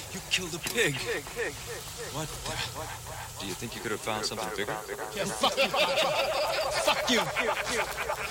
You killed a pig. What the? Do you think you could have found something bigger? Yeah, fuck you. Fuck you.